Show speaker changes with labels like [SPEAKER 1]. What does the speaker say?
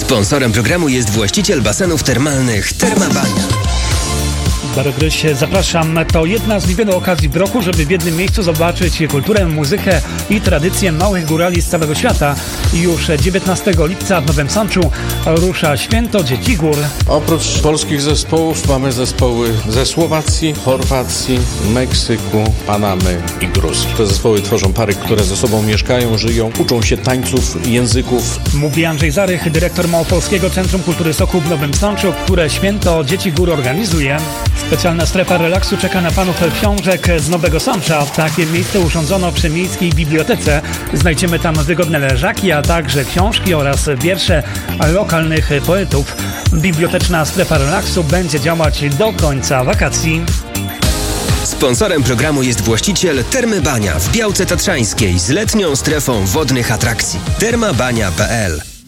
[SPEAKER 1] Sponsorem programu jest właściciel basenów termalnych Termabania.
[SPEAKER 2] Darek Gryś, zapraszam. To jedna z niewielu okazji w roku, żeby w jednym miejscu zobaczyć kulturę, muzykę i tradycję małych górali z całego świata. Już 19 lipca w Nowym Sączu rusza Święto Dzieci Gór.
[SPEAKER 3] Oprócz polskich zespołów mamy zespoły ze Słowacji, Chorwacji, Meksyku, Panamy i Gruzji. Te zespoły tworzą pary, które ze sobą mieszkają, żyją, uczą się tańców, języków.
[SPEAKER 2] Mówi Andrzej Zarych, dyrektor Małopolskiego Centrum Kultury Sokół w Nowym Sączu, które Święto Dzieci Gór organizuje. Specjalna strefa relaksu czeka na panów książek z Nowego Sącza. Takie miejsce urządzono przy miejskiej bibliotece. Znajdziemy tam wygodne leżaki, a także książki oraz wiersze lokalnych poetów. Biblioteczna strefa relaksu będzie działać do końca wakacji.
[SPEAKER 1] Sponsorem programu jest właściciel Termy Bania w Białce Tatrzańskiej z letnią strefą wodnych atrakcji. termabania.pl